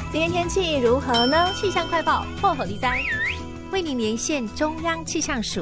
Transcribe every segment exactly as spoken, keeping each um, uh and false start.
今天天气如何呢？气象快报破口地灾，为您连线中央气象署。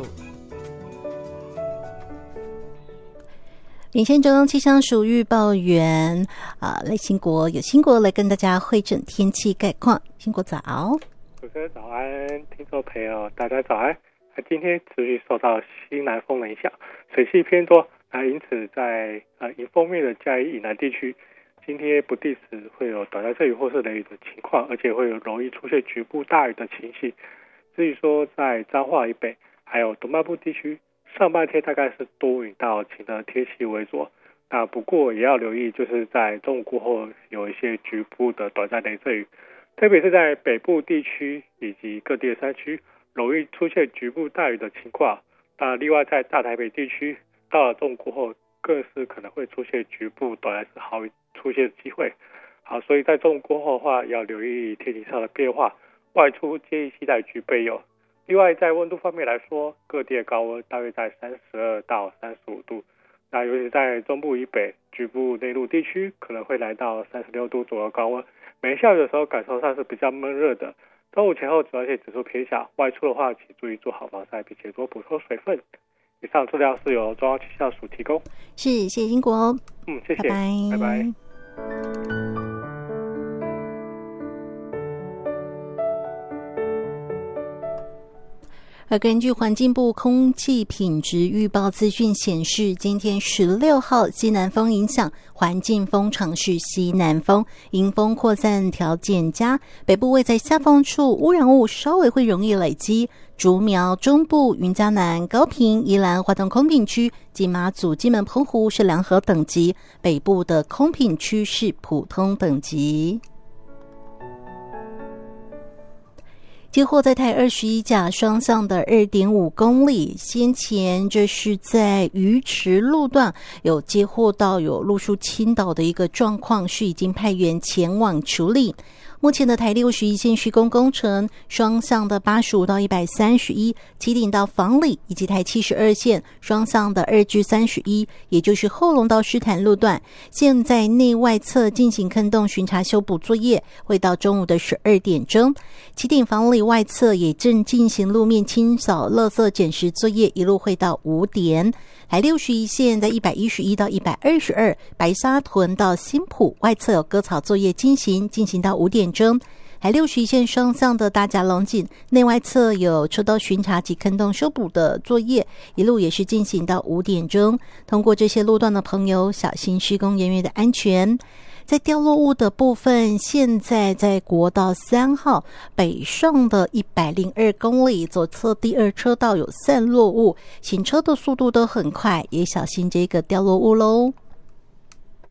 连线中央气象署预报员啊，赖兴国，有兴国来跟大家汇整天气概况。兴国早。 主持人早安，听众朋友大家早安。今天持续受到西南风的影响，水汽偏多，那因此在呃迎风面的嘉义以南地区，今天不定时会有短暂阵雨或是雷雨的情况，而且会有容易出现局部大雨的情形。至于说在彰化以北还有东半部地区，上半天大概是多云到晴的天气为主，那不过也要留意，就是在中午过后有一些局部的短暂雷阵雨，特别是在北部地区以及各地的山区容易出现局部大雨的情况。那另外在大台北地区到了中午过后更是可能会出现局部短暂时豪雨出现的机会。好，所以在中午过后的话要留意天气上的变化，外出建议携带雨具备用。另外在温度方面来说，各地的高温大约在三十二到三十五度，那尤其在中部以北局部内陆地区可能会来到三十六度左右高温，每天下雨的时候感受上是比较闷热的。中午前后紫外线指数偏小，外出的话请注意做好防晒，并且多补充水分。以上资料是由中央气象署提供。 是，谢谢英国。 嗯，谢谢， 拜拜。 拜拜。 而根据环境部空气品质预报资讯显示，今天十六号西南风影响，环境风场是西南风，迎风扩散条件佳，北部位在下风处，污染物稍微会容易累积。竹苗、中部、云嘉南、高屏、宜兰、花东空品区及马祖、金门、澎湖是良好等级，北部的空品区是普通等级。接获在台二十一甲双向的 二点五公里，先前这是在鱼池路段有接获到有路树倾倒的一个状况，是已经派员前往处理。目前的台六十一线施工工程，双向的八十五到一百三十一，旗顶到房里，以及台七十二线双向的二至三十一，也就是后龙到狮潭路段，现在内外侧进行坑洞巡查修补作业，会到中午的十二点钟。旗顶房里外侧也正进行路面清扫、垃圾捡拾作业，一路会到五点。台六十一线在一百一十一到一百二十二，白沙屯到新埔外侧有割草作业进行，进行到五点钟。台六十一线双向的大甲龙井内外侧有车道巡查及坑洞修补的作业，一路也是进行到五点钟。通过这些路段的朋友，小心施工人员的安全。在掉落物的部分，现在在国道三号北上的一百零二公里，左侧第二车道有散落物，行车的速度都很快，也小心这个掉落物咯。